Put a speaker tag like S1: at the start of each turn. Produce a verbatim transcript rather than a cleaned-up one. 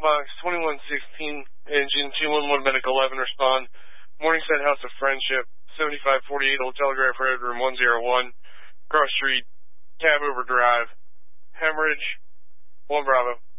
S1: Box twenty-one sixteen, engine two one one Medical eleven, respond. Morningside House of Friendship, seventy-five forty-eight Old Telegraph Road, room one oh one, cross street, cab over drive, hemorrhage, one Bravo.